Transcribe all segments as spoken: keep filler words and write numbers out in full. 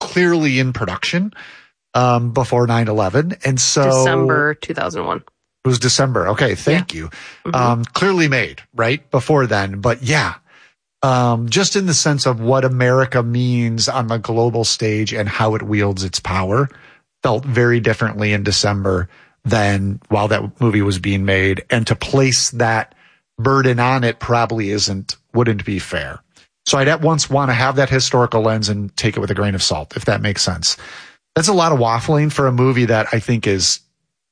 clearly in production um, before nine eleven. And so December two thousand one. It was December. Okay. Thank yeah. you. Mm-hmm. Um, clearly made right before then. But yeah, um, just in the sense of what America means on the global stage and how it wields its power felt very differently in December than while that movie was being made. And to place that burden on it probably isn't, wouldn't be fair. So I'd at once want to have that historical lens and take it with a grain of salt, if that makes sense. That's a lot of waffling for a movie that I think is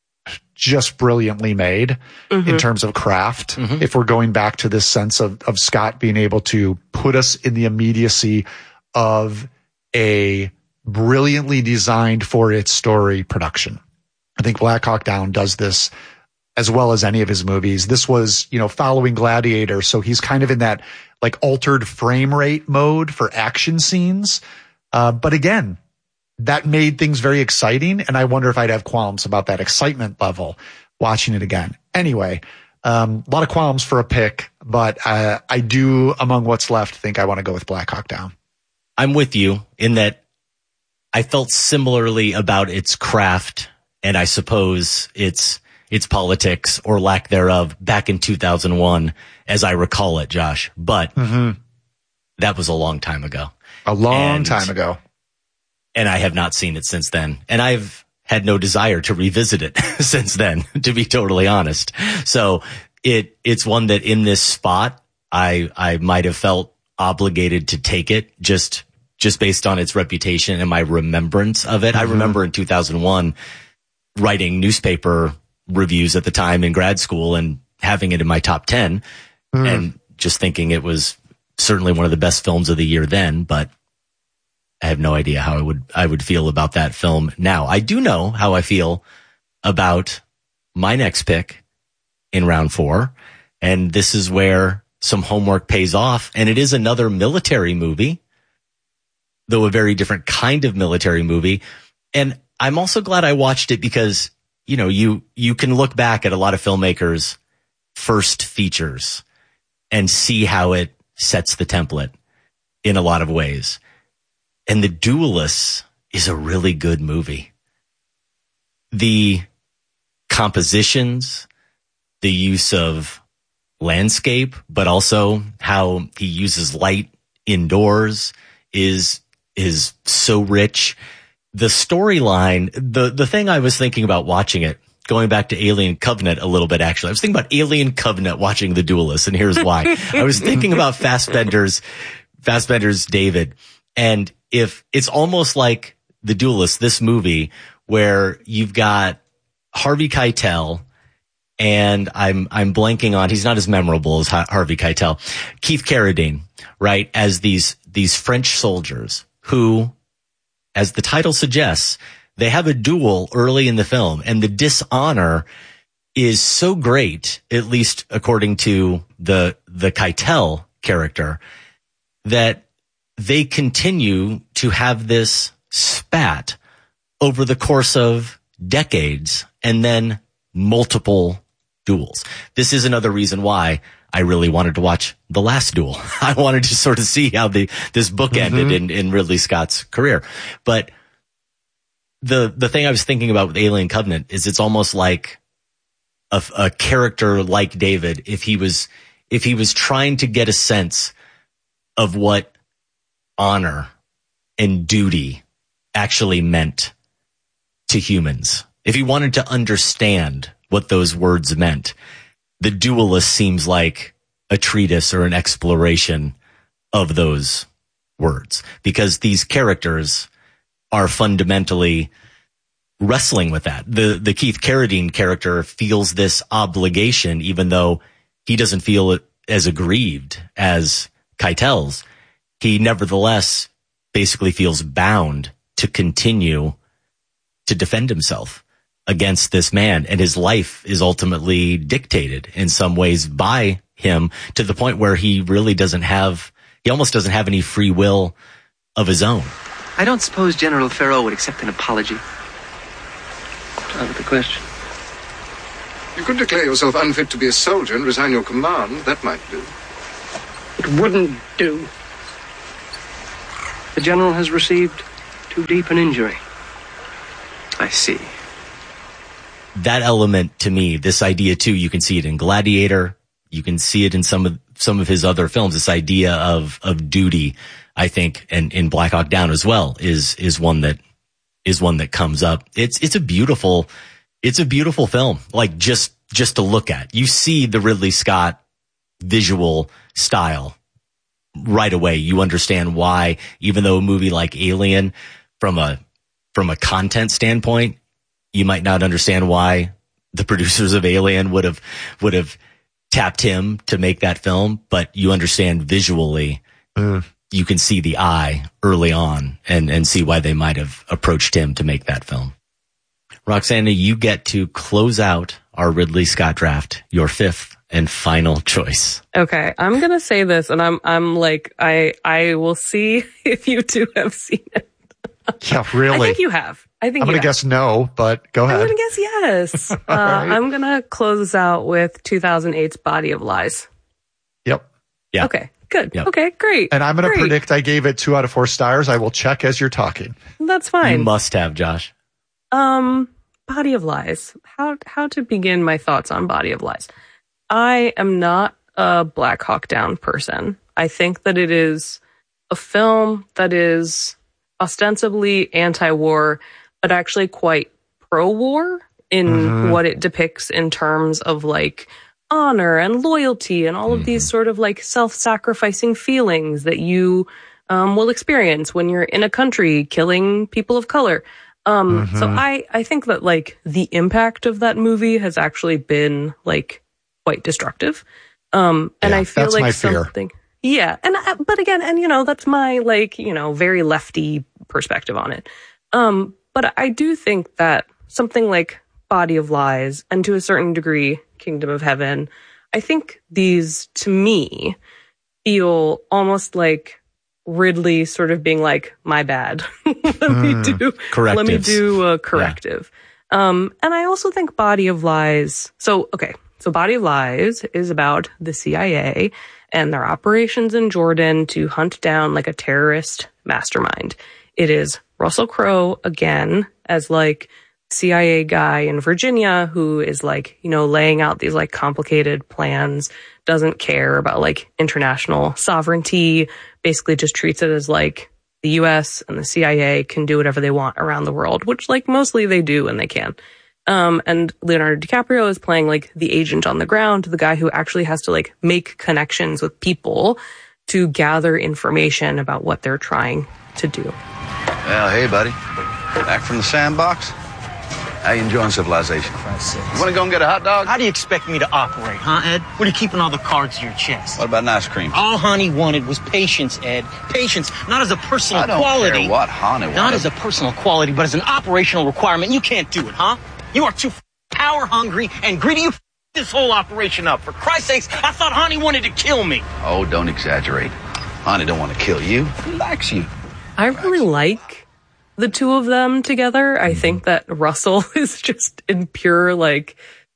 just brilliantly made mm-hmm. in terms of craft. Mm-hmm. If we're going back to this sense of, of Scott being able to put us in the immediacy of a brilliantly designed for its story production. I think Black Hawk Down does this as well as any of his movies. This was, you know, following Gladiator. So he's kind of in that like altered frame rate mode for action scenes. Uh, but again, that made things very exciting. And I wonder if I'd have qualms about that excitement level watching it again. Anyway, um, a lot of qualms for a pick, but uh, I do, among what's left, think I want to go with Black Hawk Down. I'm with you in that I felt similarly about its craft and I suppose its its politics or lack thereof back in two thousand one, as I recall it, Josh. But mm-hmm. that was a long time ago. A long and, time ago. And I have not seen it since then. And I've had no desire to revisit it since then, to be totally honest. So it it's one that in this spot, I I might have felt obligated to take it just just based on its reputation and my remembrance of it. Mm-hmm. I remember in two thousand one writing newspaper reviews at the time in grad school and having it in my top ten mm. and just thinking it was certainly one of the best films of the year then, but I have no idea how I would, I would feel about that film now. I do know how I feel about my next pick in round four. And this is where some homework pays off. And it is another military movie, though a very different kind of military movie. And I'm also glad I watched it because, you know, you, you can look back at a lot of filmmakers' first features and see how it sets the template in a lot of ways. And The Duelists is a really good movie. The compositions, the use of landscape, but also how he uses light indoors is, is so rich. The storyline, the, the thing I was thinking about watching it, going back to Alien Covenant a little bit, actually, I was thinking about Alien Covenant watching The Duelists, and here's why. I was thinking about Fassbender's, Fassbender's David, and if it's almost like The Duelist, this movie, where you've got Harvey Keitel, and I'm, I'm blanking on, he's not as memorable as Harvey Keitel, Keith Carradine, right? As these, these French soldiers who, as the title suggests, they have a duel early in the film, and the dishonor is so great, at least according to the, the Keitel character, that they continue to have this spat over the course of decades and then multiple duels. This is another reason why I really wanted to watch The Last Duel. I wanted to sort of see how the, this book mm-hmm. ended in, in Ridley Scott's career. But the, the thing I was thinking about with Alien Covenant is it's almost like a, a character like David, if he was, if he was trying to get a sense of what honor and duty actually meant to humans. If he wanted to understand what those words meant, The Duelist seems like a treatise or an exploration of those words, because these characters are fundamentally wrestling with that. The, the Keith Carradine character feels this obligation, even though he doesn't feel it as aggrieved as Keitel's. He nevertheless basically feels bound to continue to defend himself against this man. And his life is ultimately dictated in some ways by him, to the point where he really doesn't have, he almost doesn't have any free will of his own. I don't suppose General Ferrell would accept an apology. Out of the question. You could declare yourself unfit to be a soldier and resign your command. That might do. It wouldn't do. The general has received two too deep an injury. I see. That element to me, this idea too, you can see it in Gladiator. You can see it in some of, some of his other films. This idea of, of duty, I think, and in Black Hawk Down as well is, is one that, is one that comes up. It's, it's a beautiful, it's a beautiful film. Like just, just to look at, you see the Ridley Scott visual style right away. You understand why, even though a movie like Alien, from a, from a content standpoint, you might not understand why the producers of Alien would have, would have tapped him to make that film, but you understand visually, mm. you can see the eye early on and, and see why they might have approached him to make that film. Roxana, you get to close out our Ridley Scott draft, your fifth and final choice. Okay, I'm going to say this, and I'm, I'm like, I, I will see if you two have seen it. Yeah, really? I think you have. I think I'm going to guess no, but go ahead. I'm going to guess yes. uh, right. I'm going to close this out with two thousand eight's Body of Lies. Yep. Yeah. Okay, good. Yep. Okay, great. And I'm going to great. predict I gave it two out of four stars. I will check as you're talking. That's fine. You must have, Josh. Um, Body of Lies. How, how to begin my thoughts on Body of Lies. I am not a Black Hawk Down person. I think that it is a film that is ostensibly anti-war, but actually quite pro-war in mm-hmm. what it depicts in terms of like honor and loyalty and all mm-hmm. of these sort of like self-sacrificing feelings that you um, will experience when you're in a country killing people of color. Um, mm-hmm. So I, I think that like the impact of that movie has actually been like quite destructive. Um, and yeah, I feel that's like my something, fear. yeah. And, uh, but again, and you know, that's my like, you know, very lefty perspective on it. Um, but I do think that something like Body of Lies and to a certain degree, Kingdom of Heaven, I think these to me feel almost like Ridley sort of being like, my bad. let mm, me do, let me do a corrective. Yeah. Um, and I also think Body of Lies. So, okay. So Body of Lies is about the C I A and their operations in Jordan to hunt down like a terrorist mastermind. It is Russell Crowe again as like C I A guy in Virginia who is like, you know, laying out these like complicated plans, doesn't care about like international sovereignty, basically just treats it as like the U S and the C I A can do whatever they want around the world, which like mostly they do and they can. Um, and Leonardo DiCaprio is playing like the agent on the ground, the guy who actually has to like make connections with people to gather information about what they're trying to do. Well, hey, buddy. Back from the sandbox? How you enjoying civilization? You want to go and get a hot dog? How do you expect me to operate, huh, Ed? What are you keeping all the cards to your chest? What about an ice cream? All Honey wanted was patience, Ed. Patience, not as a personal I don't quality. Care what Honey wanted. Not as a personal quality, but as an operational requirement. You can't do it, huh? You are too power hungry and greedy. You f- this whole operation up. For Christ's sakes, I thought Honey wanted to kill me. Oh, don't exaggerate. Honey don't want to kill you. He likes you. I really like the two of them together. I think that Russell is just in pure like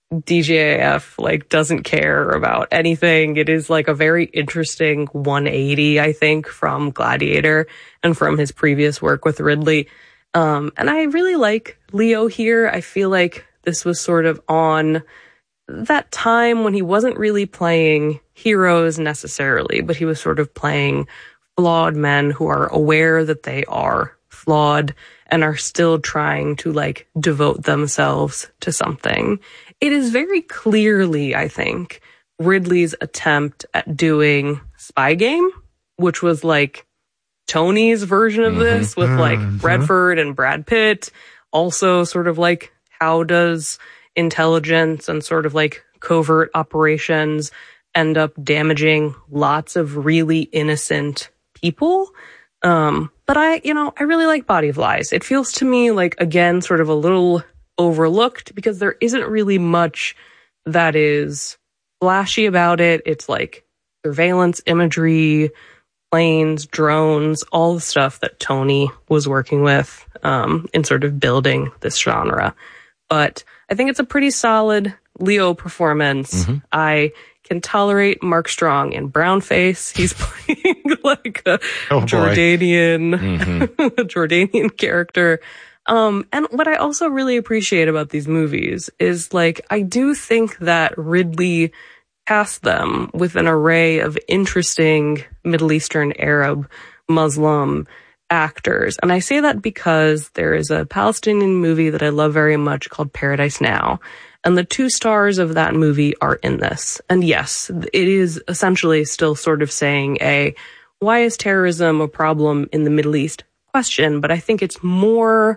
D J A F, like doesn't care about anything. It is like a very interesting one eighty, I think, from Gladiator and from his previous work with Ridley. Um, and I really like Leo here. I feel like this was sort of on that time when he wasn't really playing heroes necessarily, but he was sort of playing flawed men who are aware that they are flawed and are still trying to like devote themselves to something. It is very clearly, I think, Ridley's attempt at doing Spy Game, which was like Tony's version of this with like mm-hmm. Redford and Brad Pitt. Also sort of like how does intelligence and sort of like covert operations end up damaging lots of really innocent people. Um, but I, you know, I really like Body of Lies. It feels to me like, again, sort of a little overlooked because there isn't really much that is flashy about it. It's like surveillance imagery, planes, drones, all the stuff that Tony was working with um, in sort of building this genre. But I think it's a pretty solid Leo performance. Mm-hmm. I can tolerate Mark Strong in brownface. He's playing like a oh Jordanian, mm-hmm. a Jordanian character. Um, and what I also really appreciate about these movies is like, I do think that Ridley cast them with an array of interesting Middle Eastern, Arab, Muslim actors. And I say that because there is a Palestinian movie that I love very much called Paradise Now. And the two stars of that movie are in this. And yes, it is essentially still sort of saying a, why is terrorism a problem in the Middle East question? But I think it's more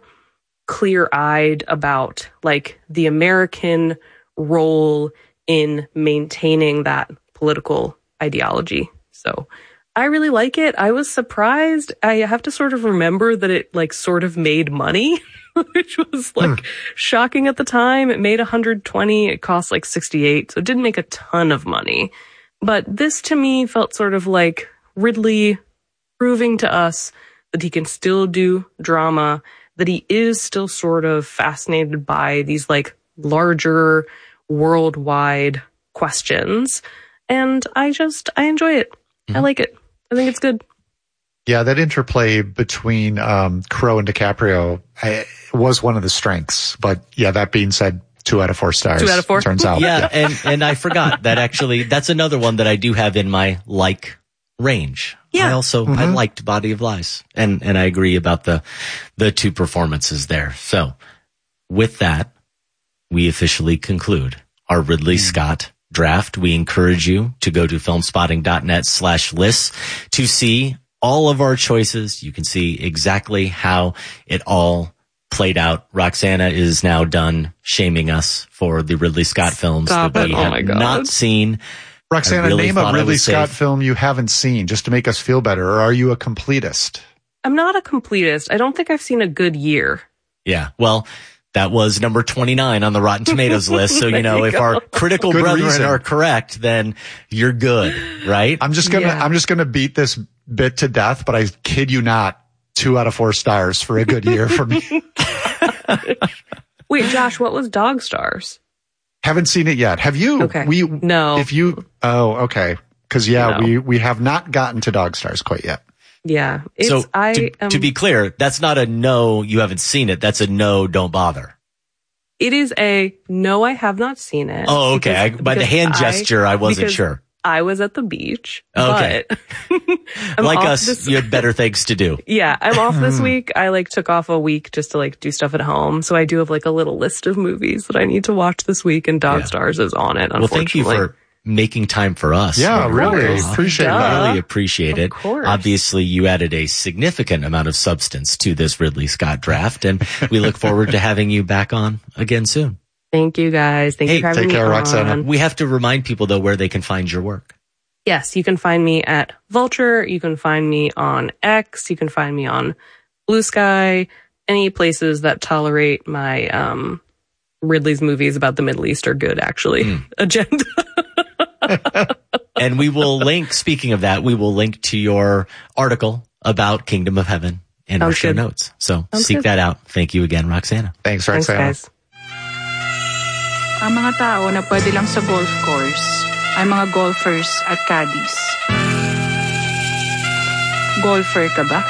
clear-eyed about like the American role in maintaining that political ideology. So I really like it. I was surprised. I have to sort of remember that it like sort of made money. Which was like hmm. shocking at the time. It made one hundred twenty. It cost like sixty-eight. So it didn't make a ton of money. But this to me felt sort of like Ridley proving to us that he can still do drama, that he is still sort of fascinated by these like larger worldwide questions. And I just, I enjoy it. Mm-hmm. I like it. I think it's good. Yeah, that interplay between um, Crowe and DiCaprio I, was one of the strengths. But yeah, that being said, two out of four stars. Two out of four. Turns out. Yeah, and and I forgot that actually that's another one that I do have in my like range. Yeah. I also mm-hmm. I liked Body of Lies, and and I agree about the the two performances there. So with that, we officially conclude our Ridley mm-hmm. Scott draft. We encourage you to go to filmspotting.net slash lists to see all of our choices. You can see exactly how it all played out. Roxana is now done shaming us for the Ridley Scott films Stop that we it. Oh have not seen. Roxana, really name a Ridley Scott safe. film you haven't seen just to make us feel better, or are you a completist? I'm not a completist. I don't think I've seen A Good Year. Yeah, well, that was number twenty-nine on the Rotten Tomatoes list. So, you know, you if go. our critical good brethren reason. are correct, then you're good, right? I'm just gonna, yeah. I'm just gonna beat this bit to death, but I kid you not, two out of four stars for A Good Year for me. Wait, Josh, what was Dog Stars? Haven't seen it yet. Have you? Okay. We, no. If you, oh, okay. Cause yeah, no. we, we have not gotten to Dog Stars quite yet. Yeah. It's, so I, to, um, to be clear, that's not a no, you haven't seen it. That's a no, don't bother. It is a no, I have not seen it. Oh, okay. Because, I, by the hand I, gesture, I wasn't sure. I was at the beach. Okay. But like us, this, you had better things to do. Yeah. I'm off this week. I like took off a week just to like do stuff at home. So I do have like a little list of movies that I need to watch this week, and Dog yeah. Stars is on it. Well, thank you for making time for us. Yeah, really appreciate it. Really appreciate it. Of course. Obviously, you added a significant amount of substance to this Ridley Scott draft, and we look forward to having you back on again soon. Thank you, guys. Thank hey, you for having take me care, on. Roxana. We have to remind people, though, where they can find your work. Yes, you can find me at Vulture. You can find me on X. You can find me on Blue Sky. Any places that tolerate my um, Ridley's movies about the Middle East are good, actually. Mm. Agenda. And we will link, speaking of that, we will link to your article about Kingdom of Heaven in Sounds our show good. notes. So Sounds seek good. that out. Thank you again, Roxana. Thanks, Roxana. Thanks, guys. Ang mga tao na pwede lang sa golf course ay mga golfers at caddies. Golfer ka ba?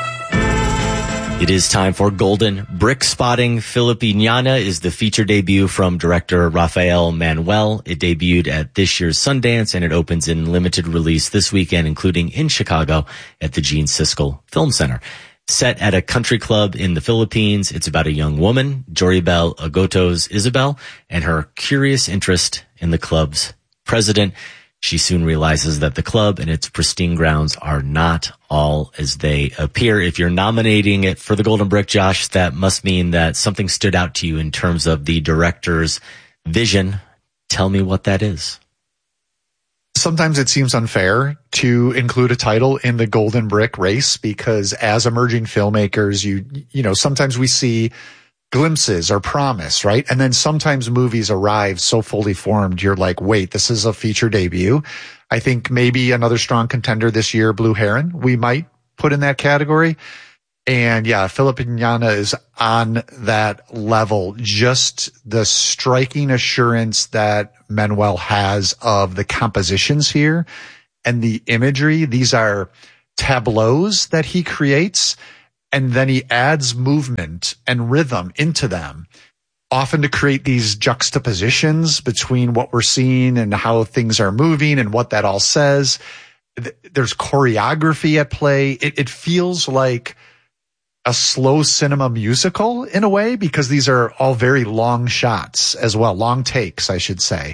It is time for Golden Brick Spotting. Filipiniana is the feature debut from director Rafael Manuel. It debuted at this year's Sundance, and it opens in limited release this weekend, including in Chicago at the Gene Siskel Film Center. Set at a country club in the Philippines, it's about a young woman, Joribel Agoto's Isabel, and her curious interest in the club's president. She soon realizes that the club and its pristine grounds are not all as they appear. If you're nominating it for the Golden Brick, Josh, that must mean that something stood out to you in terms of the director's vision. Tell me what that is. Sometimes it seems unfair to include a title in the Golden Brick race because as emerging filmmakers, you, you know, sometimes we see glimpses or promise, right? And then sometimes movies arrive so fully formed, you're like, wait, this is a feature debut. I think maybe another strong contender this year, Blue Heron, we might put in that category. And yeah, Filipiniana is on that level. Just the striking assurance that Manuel has of the compositions here and the imagery. These are tableaus that he creates, and then he adds movement and rhythm into them, often to create these juxtapositions between what we're seeing and how things are moving and what that all says. There's choreography at play. It, it feels like a slow cinema musical in a way, because these are all very long shots as well, long takes, I should say.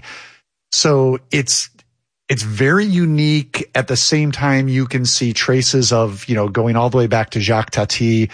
So it's, it's very unique. At the same time, you can see traces of, you know, going all the way back to Jacques Tati,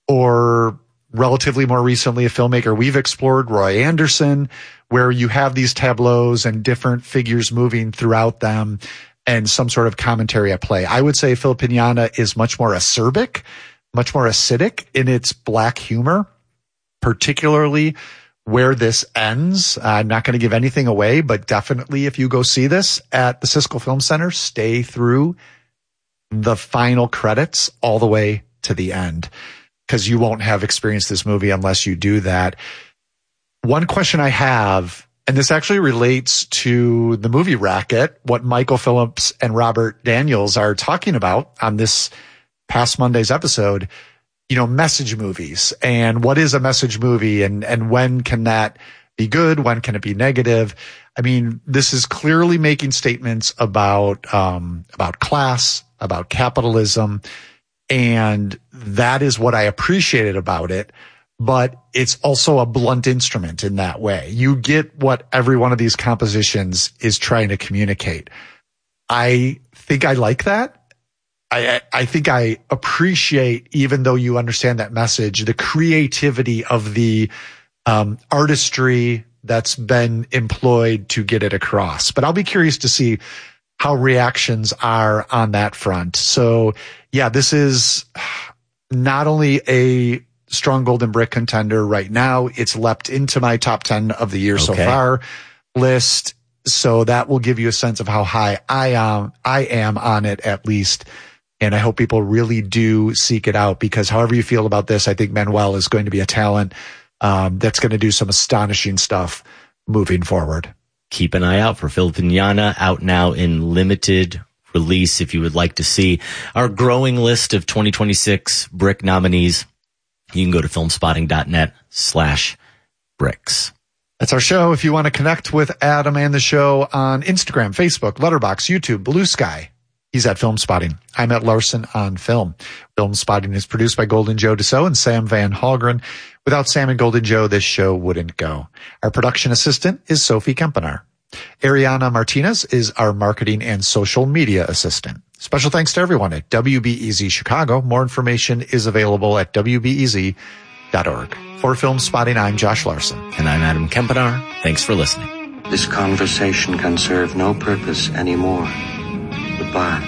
or relatively more recently, a filmmaker we've explored, Roy Andersson, where you have these tableaus and different figures moving throughout them and some sort of commentary at play. I would say Filipiniana is much more acerbic, much more acidic in its black humor, particularly where this ends. I'm not going to give anything away, but definitely if you go see this at the Siskel Film Center, stay through the final credits all the way to the end, because you won't have experienced this movie unless you do that. One question I have, and this actually relates to the movie Racket, what Michael Phillips and Robert Daniels are talking about on this past Monday's episode, you know, message movies, and what is a message movie, and, and when can that be good? When can it be negative? I mean, this is clearly making statements about, um, about class, about capitalism. And that is what I appreciated about it. But it's also a blunt instrument in that way. You get what every one of these compositions is trying to communicate. I think I like that. I, I think I appreciate, even though you understand that message, the creativity of the um, artistry that's been employed to get it across. But I'll be curious to see how reactions are on that front. So yeah, this is not only a strong Golden Brick contender right now, it's leapt into my top ten of the year okay. so far list. So that will give you a sense of how high I am, I am on it at least. And I hope people really do seek it out, because however you feel about this, I think Manuel is going to be a talent um, that's going to do some astonishing stuff moving forward. Keep an eye out for Filipiniana, out now in limited release. If you would like to see our growing list of twenty twenty-six Brick nominees, you can go to filmspotting.net slash bricks. That's our show. If you want to connect with Adam and the show on Instagram, Facebook, Letterboxd, YouTube, Blue Sky, he's at Film Spotting. I'm at Larson on Film. Film Spotting is produced by Golden Joe Deso and Sam Van Halgren. Without Sam and Golden Joe, this show wouldn't go. Our production assistant is Sophie Kempenar. Ariana Martinez is our marketing and social media assistant. Special thanks to everyone at W B E Z Chicago. More information is available at W B E Z dot org. For Film Spotting, I'm Josh Larson. And I'm Adam Kempenar. Thanks for listening. This conversation can serve no purpose anymore. Goodbye.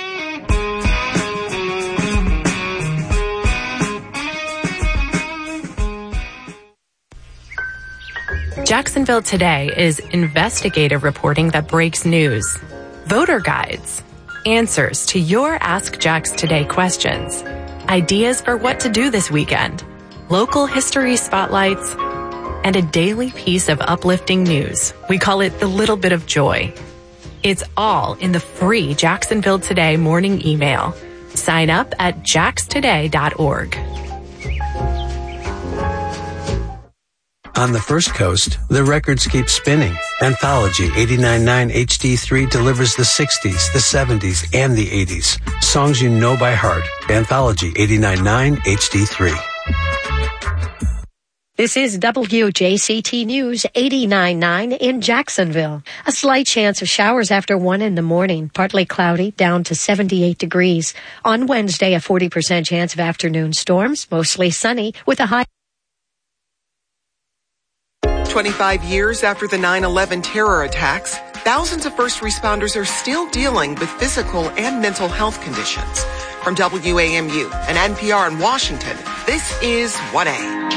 Jacksonville Today is investigative reporting that breaks news, voter guides, answers to your Ask Jax Today questions, ideas for what to do this weekend, local history spotlights, and a daily piece of uplifting news. We call it the little bit of joy. It's all in the free Jacksonville Today morning email. Sign up at jax today dot org. On the First Coast, the records keep spinning. Anthology eighty-nine point nine H D three delivers the sixties, the seventies, and the eighties. Songs you know by heart. Anthology eighty-nine point nine H D three. This is W J C T News eighty-nine point nine in Jacksonville. A slight chance of showers after one in the morning. Partly cloudy, down to seventy-eight degrees. On Wednesday, a forty percent chance of afternoon storms, mostly sunny, with a high. twenty-five years after the nine eleven terror attacks, thousands of first responders are still dealing with physical and mental health conditions. From W A M U and N P R in Washington, this is one A.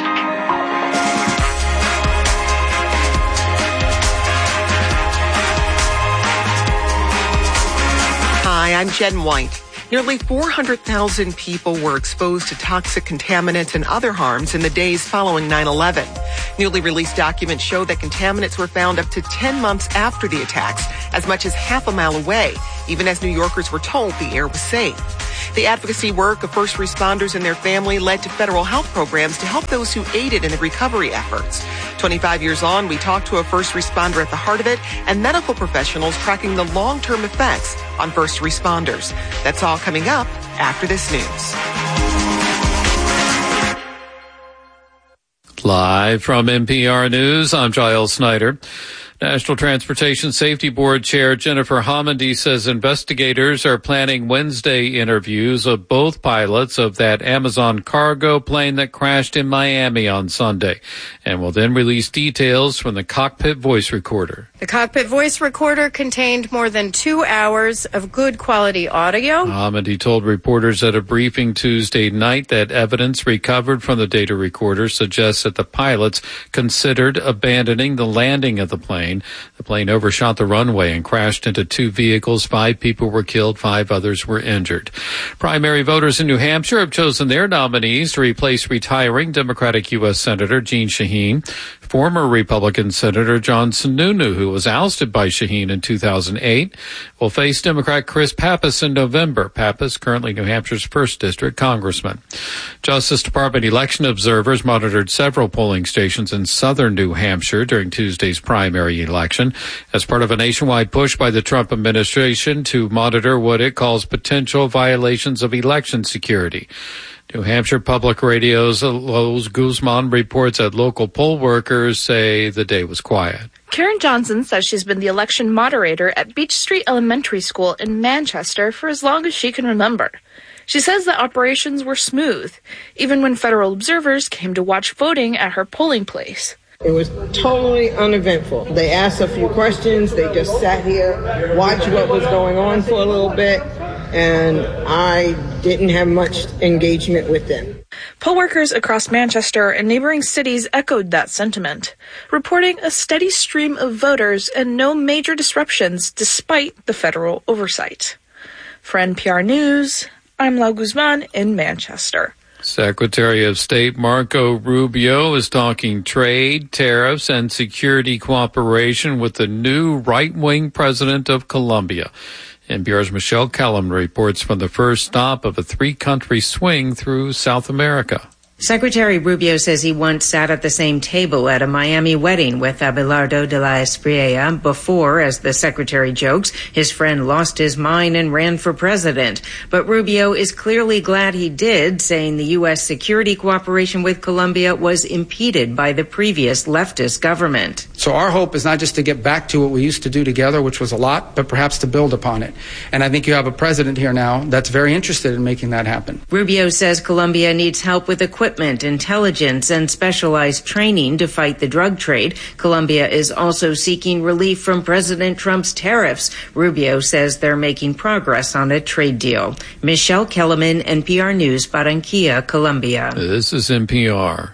Hi, I'm Jen White. Nearly four hundred thousand people were exposed to toxic contaminants and other harms in the days following nine eleven. Newly released documents show that contaminants were found up to ten months after the attacks, as much as half a mile away, even as New Yorkers were told the air was safe. The advocacy work of first responders and their family led to federal health programs to help those who aided in the recovery efforts. twenty-five years on, we talked to a first responder at the heart of it and medical professionals tracking the long-term effects on first responders. That's all coming up after this news. Live from N P R News, I'm Giles Snyder. National Transportation Safety Board Chair Jennifer Homendy says investigators are planning Wednesday interviews of both pilots of that Amazon cargo plane that crashed in Miami on Sunday, and will then release details from the cockpit voice recorder. The cockpit voice recorder contained more than two hours of good quality audio. Homendy told reporters at a briefing Tuesday night that evidence recovered from the data recorder suggests that the pilots considered abandoning the landing of the plane. The plane overshot the runway and crashed into two vehicles. Five people were killed. Five others were injured. Primary voters in New Hampshire have chosen their nominees to replace retiring Democratic U S Senator Jeanne Shaheen. Former Republican Senator John Sununu, who was ousted by Shaheen in two thousand eight, will face Democrat Chris Pappas in November. Pappas, currently New Hampshire's first district congressman. Justice Department election observers monitored several polling stations in southern New Hampshire during Tuesday's primary election as part of a nationwide push by the Trump administration to monitor what it calls potential violations of election security. New Hampshire Public Radio's Lowe's Guzman reports that local poll workers say the day was quiet. Karen Johnson says she's been the election moderator at Beach Street Elementary School in Manchester for as long as she can remember. She says the operations were smooth, even when federal observers came to watch voting at her polling place. It was totally uneventful. They asked a few questions. They just sat here, watched what was going on for a little bit, and I didn't have much engagement with them. Poll workers across Manchester and neighboring cities echoed that sentiment, reporting a steady stream of voters and no major disruptions despite the federal oversight. For N P R News, I'm Lau Guzman in Manchester. Secretary of State Marco Rubio is talking trade, tariffs, and security cooperation with the new right-wing president of Colombia. N P R's Michelle Kellum reports from the first stop of a three-country swing through South America. Secretary Rubio says he once sat at the same table at a Miami wedding with Abelardo de la Espriella before, as the secretary jokes, his friend lost his mind and ran for president. But Rubio is clearly glad he did, saying the U S security cooperation with Colombia was impeded by the previous leftist government. So our hope is not just to get back to what we used to do together, which was a lot, but perhaps to build upon it. And I think you have a president here now that's very interested in making that happen. Rubio says Colombia needs help with equipment, intelligence, and specialized training to fight the drug trade. Colombia is also seeking relief from President Trump's tariffs. Rubio says they're making progress on a trade deal. Michelle Kellerman, N P R News, Barranquilla, Colombia. This is N P R.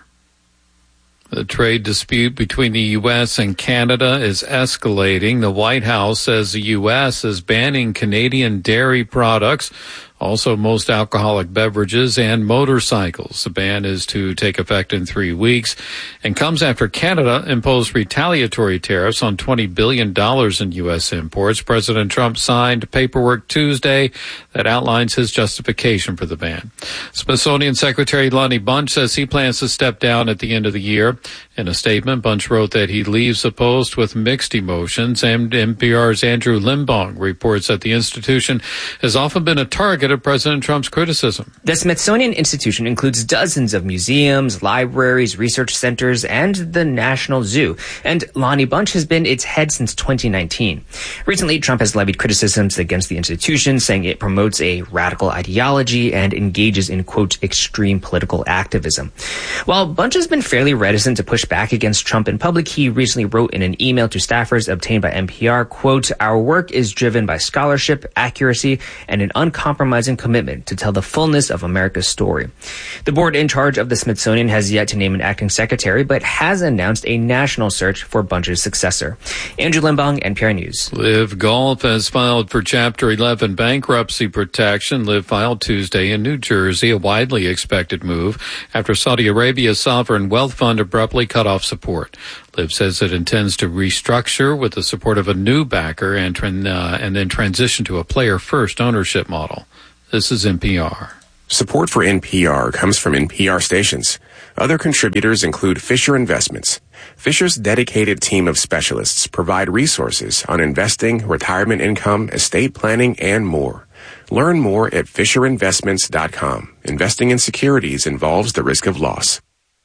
The trade dispute between the U S and Canada is escalating. The White House says the U S is banning Canadian dairy products, also most alcoholic beverages and motorcycles. The ban is to take effect in three weeks and comes after Canada imposed retaliatory tariffs on twenty billion dollars in U S imports. President Trump signed paperwork Tuesday that outlines his justification for the ban. Smithsonian Secretary Lonnie Bunch says he plans to step down at the end of the year. In a statement, Bunch wrote that he leaves the post with mixed emotions, and N P R's Andrew Limbong reports that the institution has often been a target of President Trump's criticism. The Smithsonian Institution includes dozens of museums, libraries, research centers, and the National Zoo, and Lonnie Bunch has been its head since twenty nineteen. Recently, Trump has levied criticisms against the institution, saying it promotes a radical ideology and engages in, quote, extreme political activism. While Bunch has been fairly reticent to push back against Trump in public, he recently wrote in an email to staffers obtained by N P R, quote, "Our work is driven by scholarship, accuracy, and an uncompromising uncompromising commitment to tell the fullness of America's story. The board in charge of the Smithsonian has yet to name an acting secretary, but has announced a national search for Bunch's successor. Andrew Limbong, N P R News. Live Golf has filed for Chapter eleven bankruptcy protection. Live filed Tuesday in New Jersey, a widely expected move after Saudi Arabia's sovereign wealth fund abruptly cut off support. Liv says it intends to restructure with the support of a new backer and, uh, and then transition to a player-first ownership model. This is N P R. Support for N P R comes from N P R stations. Other contributors include Fisher Investments. Fisher's dedicated team of specialists provide resources on investing, retirement income, estate planning, and more. Learn more at fisher investments dot com. Investing in securities involves the risk of loss.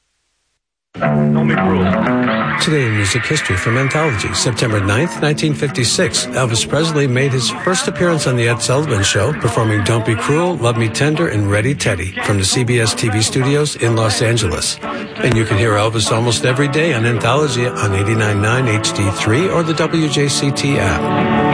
Today in music history from Anthology, September ninth, nineteen fifty-six, Elvis Presley made his first appearance on The Ed Sullivan Show, performing Don't Be Cruel, Love Me Tender, and Ready Teddy from the C B S T V studios in Los Angeles. And you can hear Elvis almost every day on Anthology on eighty-nine point nine H D three or the W J C T app.